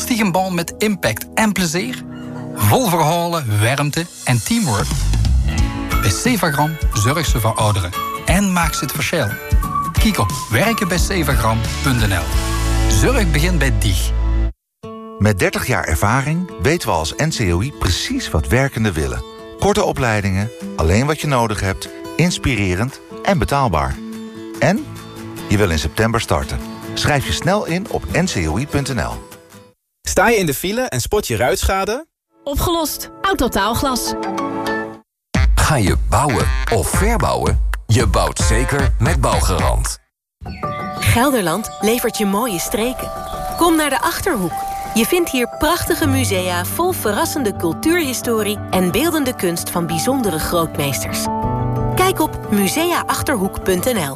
Stiegenbal met impact en plezier? Vol verhalen, warmte en teamwork? Bij Cevagram zorgt ze voor ouderen en maakt ze het verschil. Kijk op werkenbijcevagram.nl. Zorg begint bij DIG. Met 30 jaar ervaring weten we als NCOI precies wat werkenden willen. Korte opleidingen, alleen wat je nodig hebt, inspirerend en betaalbaar. En je wil in september starten. Schrijf je snel in op ncoi.nl. Sta je in de file en spot je ruitschade? Opgelost. Autotaalglas. Ga je bouwen of verbouwen? Je bouwt zeker met Bouwgarant. Gelderland levert je mooie streken. Kom naar de Achterhoek. Je vindt hier prachtige musea vol verrassende cultuurhistorie en beeldende kunst van bijzondere grootmeesters. Kijk op museaachterhoek.nl.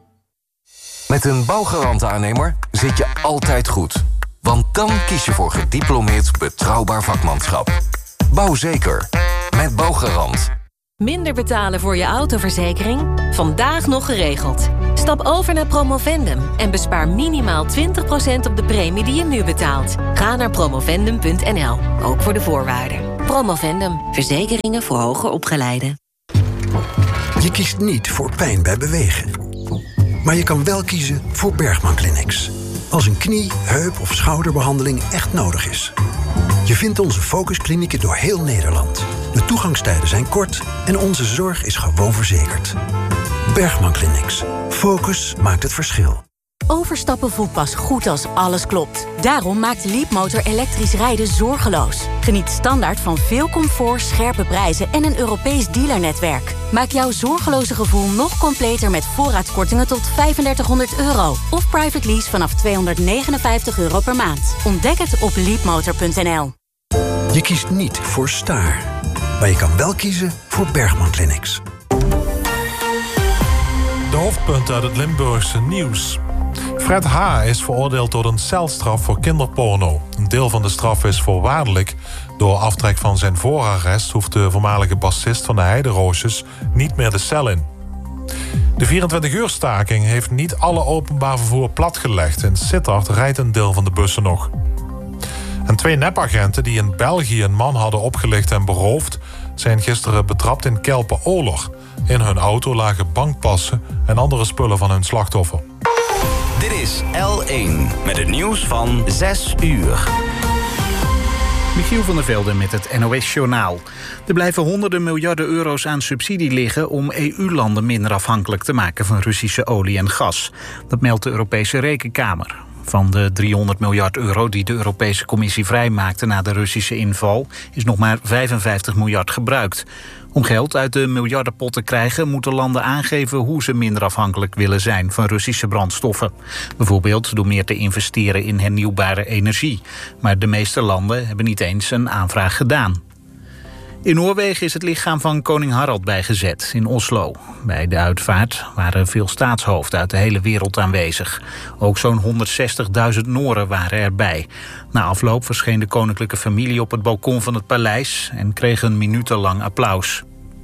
Met een Bouwgarant-aannemer zit je altijd goed. Want dan kies je voor gediplomeerd betrouwbaar vakmanschap. Bouw zeker. Met Bouwgarant. Minder betalen voor je autoverzekering? Vandaag nog geregeld. Stap over naar Promovendum en bespaar minimaal 20% op de premie die je nu betaalt. Ga naar promovendum.nl, ook voor de voorwaarden. Promovendum, verzekeringen voor hoger opgeleiden. Je kiest niet voor pijn bij bewegen. Maar je kan wel kiezen voor Bergman Clinics. Als een knie, heup of schouderbehandeling echt nodig is. Je vindt onze focusklinieken door heel Nederland. De toegangstijden zijn kort en onze zorg is gewoon verzekerd. Bergman Clinics. Focus maakt het verschil. Overstappen voelt pas goed als alles klopt. Daarom maakt Leapmotor elektrisch rijden zorgeloos. Geniet standaard van veel comfort, scherpe prijzen en een Europees dealernetwerk. Maak jouw zorgeloze gevoel nog completer met voorraadkortingen tot €3500. Of private lease vanaf €259 per maand. Ontdek het op leapmotor.nl. Je kiest niet voor Staar. Maar je kan wel kiezen voor Bergman Clinics. De hoofdpunten uit het Limburgse nieuws. Fred H. is veroordeeld tot een celstraf voor kinderporno. Een deel van de straf is voorwaardelijk. Door aftrek van zijn voorarrest hoeft de voormalige bassist van de Heideroosjes niet meer de cel in. De 24-uur-staking heeft niet alle openbaar vervoer platgelegd. In Sittard rijdt een deel van de bussen nog. En 2 nepagenten die in België een man hadden opgelicht en beroofd, zijn gisteren betrapt in Kelpen-Oler. In hun auto lagen bankpassen en andere spullen van hun slachtoffer. Dit is L1 met het nieuws van 6 uur. Michiel van der Velde met het NOS-journaal. Er blijven honderden miljarden euro's aan subsidie liggen om EU-landen minder afhankelijk te maken van Russische olie en gas. Dat meldt de Europese Rekenkamer. Van de 300 miljard euro die de Europese Commissie vrijmaakte na de Russische inval is nog maar 55 miljard gebruikt. Om geld uit de miljardenpot te krijgen moeten landen aangeven hoe ze minder afhankelijk willen zijn van Russische brandstoffen. Bijvoorbeeld door meer te investeren in hernieuwbare energie. Maar de meeste landen hebben niet eens een aanvraag gedaan. In Noorwegen is het lichaam van koning Harald bijgezet, in Oslo. Bij de uitvaart waren veel staatshoofden uit de hele wereld aanwezig. Ook zo'n 160.000 Nooren waren erbij. Na afloop verscheen de koninklijke familie op het balkon van het paleis en kreeg een minutenlang applaus.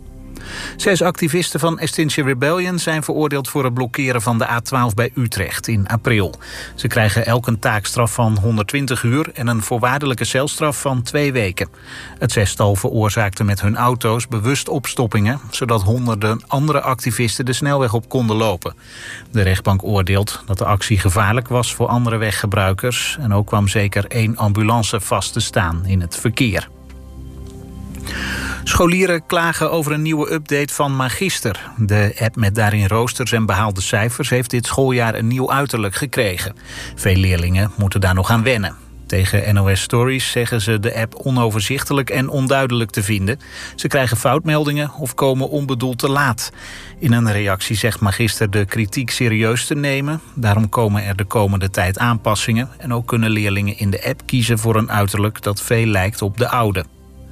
6 activisten van Extinction Rebellion zijn veroordeeld voor het blokkeren van de A12 bij Utrecht in april. Ze krijgen elk een taakstraf van 120 uur en een voorwaardelijke celstraf van 2 weken. Het 6-tal veroorzaakte met hun auto's bewust opstoppingen, zodat honderden andere activisten de snelweg op konden lopen. De rechtbank oordeelt dat de actie gevaarlijk was voor andere weggebruikers en ook kwam zeker 1 ambulance vast te staan in het verkeer. Scholieren klagen over een nieuwe update van Magister. De app met daarin roosters en behaalde cijfers heeft dit schooljaar een nieuw uiterlijk gekregen. Veel leerlingen moeten daar nog aan wennen. Tegen NOS Stories zeggen ze de app onoverzichtelijk en onduidelijk te vinden. Ze krijgen foutmeldingen of komen onbedoeld te laat. In een reactie zegt Magister de kritiek serieus te nemen. Daarom komen er de komende tijd aanpassingen. En ook kunnen leerlingen in de app kiezen voor een uiterlijk dat veel lijkt op de oude.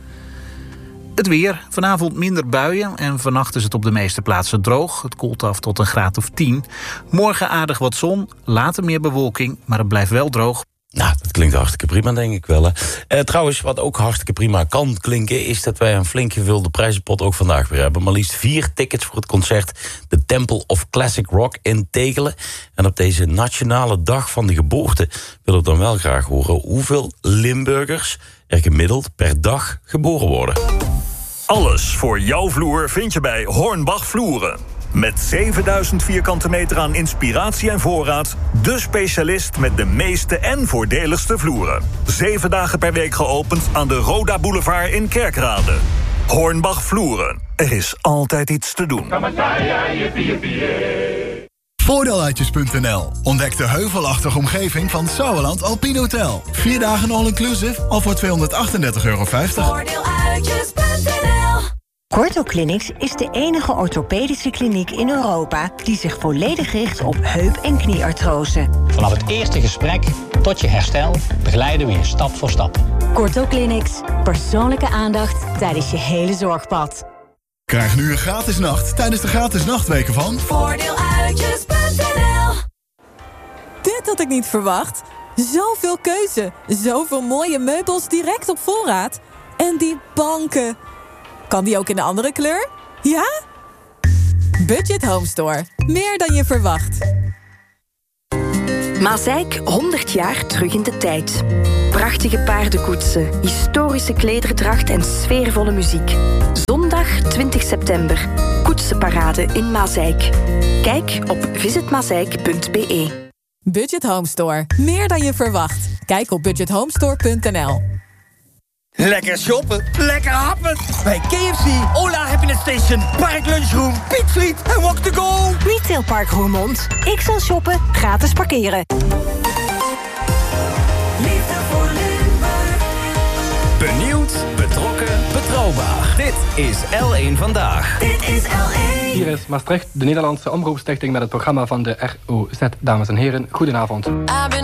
Het weer. Vanavond minder buien en vannacht is het op de meeste plaatsen droog. Het koelt af tot een graad of 10. Morgen aardig wat zon, later meer bewolking, maar het blijft wel droog. Nou, dat klinkt hartstikke prima, denk ik wel. Hè. Trouwens, wat ook hartstikke prima kan klinken... is dat wij een flink gevulde prijzenpot ook vandaag weer hebben. Maar liefst 4 tickets voor het concert... The Temple of Classic Rock in Tegelen. En op deze nationale dag van de geboorte... wil ik dan wel graag horen... hoeveel Limburgers er gemiddeld per dag geboren worden. Alles voor jouw vloer vind je bij Hornbach Vloeren. Met 7000 vierkante meter aan inspiratie en voorraad... de specialist met de meeste en voordeligste vloeren. 7 dagen per week geopend aan de Roda Boulevard in Kerkrade. Hornbach Vloeren. Er is altijd iets te doen. Voordeeluitjes.nl. Ontdek de heuvelachtige omgeving van Sauerland Alpine Hotel. 4 dagen all-inclusive, al voor €238. Voordeeluitjes.nl. Corto Clinics is de enige orthopedische kliniek in Europa... die zich volledig richt op heup- en knieartrose. Vanaf het eerste gesprek tot je herstel begeleiden we je stap voor stap. Corto Clinics. Persoonlijke aandacht tijdens je hele zorgpad. Krijg nu een gratis nacht tijdens de gratis nachtweken van... Voordeeluitjes.nl. Dit had ik niet verwacht. Zoveel keuze. Zoveel mooie meubels direct op voorraad. En die banken... Kan die ook in een andere kleur? Ja? Budget Home Store. Meer dan je verwacht. Mazijk 100 jaar terug in de tijd. Prachtige paardenkoetsen, historische klederdracht en sfeervolle muziek. Zondag 20 september. Koetsenparade in Mazijk. Kijk op visitmazijk.be. Budget Home Store. Meer dan je verwacht. Kijk op budgethomestore.nl. Lekker shoppen, lekker happen. Bij KFC, Ola Happiness Station, Park Lunchroom, Pietfriet en Walk to Go. Retail Park Roermond. Ik zal shoppen, gratis parkeren. Liefde voor Limburg. Benieuwd, betrokken, betrouwbaar. Dit is L1 Vandaag. Dit is L1. Hier is Maastricht, de Nederlandse Omroepstichting met het programma van de ROZ. Dames en heren, goedenavond.